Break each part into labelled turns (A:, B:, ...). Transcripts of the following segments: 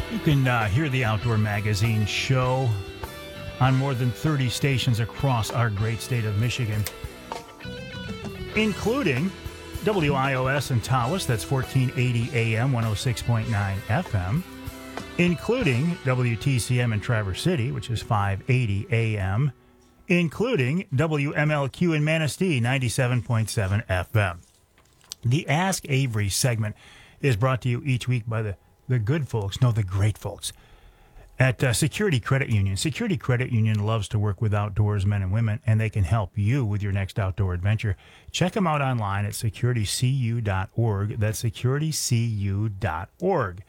A: You can hear the Outdoor Magazine show on more than 30 stations across our great state of Michigan, including WIOS in Tawas, that's 1480 AM, 106.9 FM, including WTCM in Traverse City, which is 580 AM, including WMLQ in Manistee, 97.7 FM. The Ask Avery segment is brought to you each week by the good folks, no, the great folks, at Security Credit Union. Security Credit Union loves to work with outdoors men and women, and they can help you with your next outdoor adventure. Check them out online at securitycu.org. That's securitycu.org.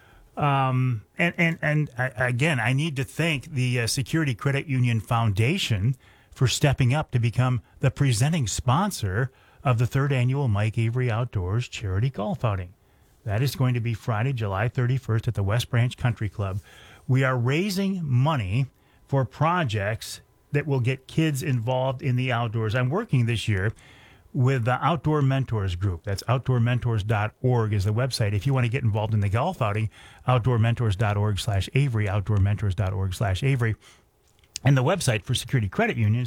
A: Again, I need to thank the Security Credit Union Foundation for stepping up to become the presenting sponsor of the third annual Mike Avery Outdoors Charity Golf Outing. That is going to be Friday, July 31st at the West Branch Country Club. We are raising money for projects that will get kids involved in the outdoors. I'm working this year with the Outdoor Mentors Group. That's outdoormentors.org is the website. If you want to get involved in the golf outing, outdoormentors.org/Avery, outdoormentors.org/Avery. And the website for Security Credit Union,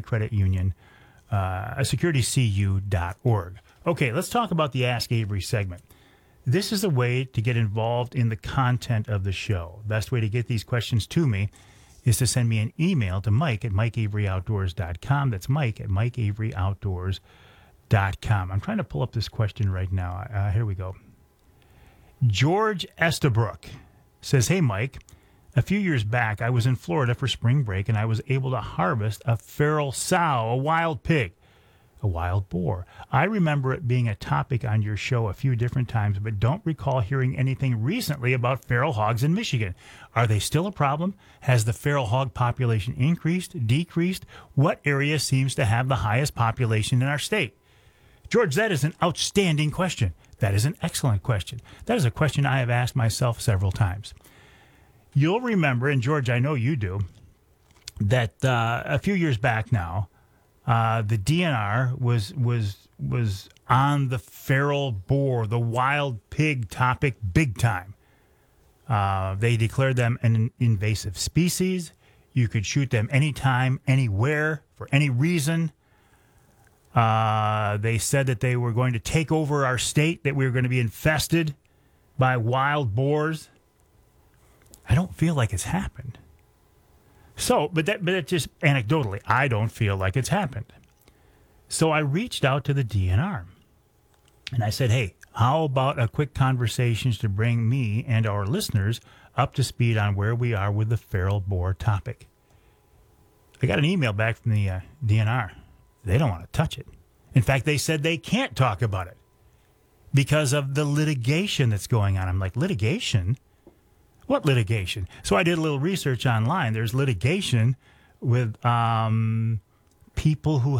A: securitycu.org. Okay, let's talk about the Ask Avery segment. This is a way to get involved in the content of the show. Best way to get these questions to me is to send me an email to Mike at MikeAveryOutdoors.com. That's Mike at MikeAveryOutdoors.com. I'm trying to pull up this question right now. Here we go. George Estabrook says, "Hey, Mike, a few years back, I was in Florida for spring break, and I was able to harvest a feral sow, a wild pig, a wild boar. I remember it being a topic on your show a few different times, but don't recall hearing anything recently about feral hogs in Michigan. Are they still a problem? Has the feral hog population increased, decreased? What area seems to have the highest population in our state?" George, that is an outstanding question. That is an excellent question. That is a question I have asked myself several times. You'll remember, and George, I know you do, that a few years back now, the DNR was on the feral boar, the wild pig topic big time. They declared them an invasive species. You could shoot them anytime, anywhere, for any reason. They said that they were going to take over our state, that we were going to be infested by wild boars. I don't feel like it's happened. So, but it just anecdotally, I don't feel like it's happened. So I reached out to the DNR and I said, hey, how about a quick conversation to bring me and our listeners up to speed on where we are with the feral boar topic? I got an email back from the DNR. They don't want to touch it. In fact, they said they can't talk about it because of the litigation that's going on. I'm like, litigation? What litigation? So I did a little research online. There's litigation with people who